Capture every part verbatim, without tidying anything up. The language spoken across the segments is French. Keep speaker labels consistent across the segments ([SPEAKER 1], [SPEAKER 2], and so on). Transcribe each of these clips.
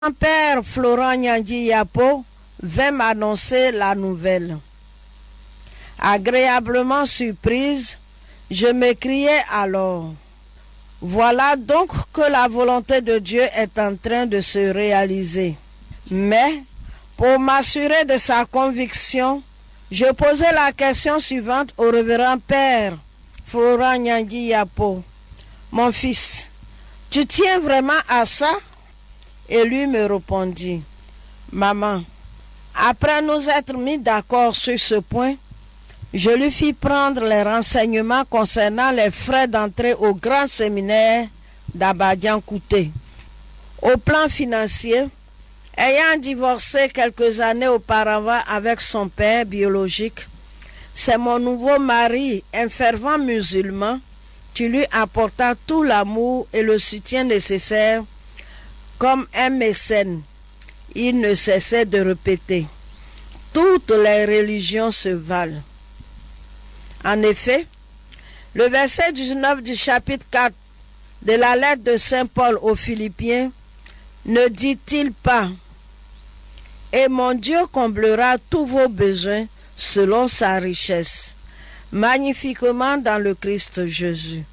[SPEAKER 1] Mon père Florent Nyandi Yapo vint m'annoncer la nouvelle. Agréablement surprise, je m'écriai alors: voilà donc que la volonté de Dieu est en train de se réaliser. Mais, pour m'assurer de sa conviction, je posai la question suivante au révérend père Florent Nyandi Yapo: mon fils, tu tiens vraiment à ça? Et lui me répondit: maman, après nous être mis d'accord sur ce point, je lui fis prendre les renseignements concernant les frais d'entrée au grand séminaire d'Abadian-Kouté. Au plan financier, ayant divorcé quelques années auparavant avec son père biologique, c'est mon nouveau mari, un fervent musulman, qui lui apporta tout l'amour et le soutien nécessaires. Comme un mécène, il ne cessait de répéter: toutes les religions se valent. En effet, le verset dix-neuf du chapitre quatre de la lettre de Saint Paul aux Philippiens ne dit-il pas: et mon Dieu comblera tous vos besoins selon sa richesse, magnifiquement dans le Christ Jésus.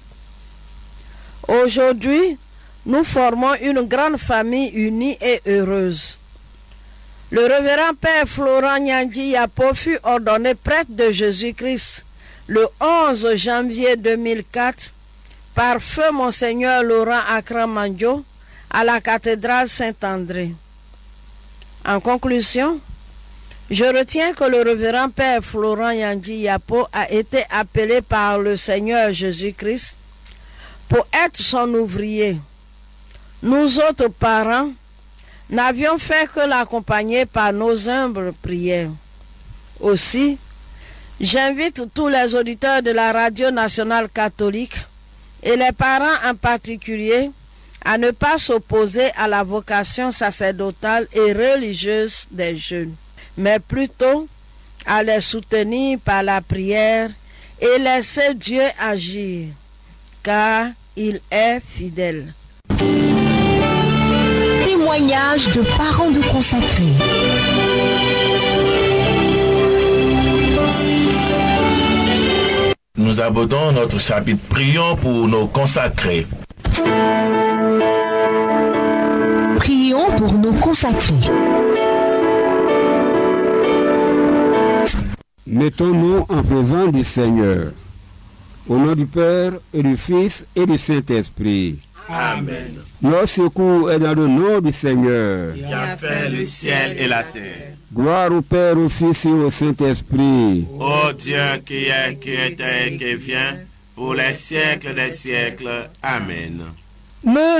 [SPEAKER 1] Aujourd'hui, nous formons une grande famille unie et heureuse. Le révérend père Florent Nyandi Yapo fut ordonné prêtre de Jésus-Christ le onze janvier deux mille quatre par feu Monseigneur Laurent Akramandio à la cathédrale Saint-André. En conclusion, je retiens que le révérend père Florent Nyandi Yapo a été appelé par le Seigneur Jésus-Christ pour être son ouvrier. Nous autres parents n'avions fait que l'accompagner par nos humbles prières. Aussi, j'invite tous les auditeurs de la Radio Nationale Catholique et les parents en particulier à ne pas s'opposer à la vocation sacerdotale et religieuse des jeunes, mais plutôt à les soutenir par la prière et laisser Dieu agir, car il est fidèle.
[SPEAKER 2] Témoignage de parents de consacrés.
[SPEAKER 3] Nous abordons notre chapitre Prions pour nos consacrés.
[SPEAKER 2] Prions pour nos consacrés.
[SPEAKER 4] Mettons-nous en présence du Seigneur. Au nom du Père et du Fils et du Saint-Esprit.
[SPEAKER 3] Amen.
[SPEAKER 4] Notre secours est dans le nom du Seigneur,
[SPEAKER 3] Qui a fait le ciel et la terre.
[SPEAKER 4] Gloire au Père, au Fils et au Saint-Esprit.
[SPEAKER 3] Ô Dieu qui est, qui était et qui vient, pour les siècles des siècles. Amen.
[SPEAKER 4] Mais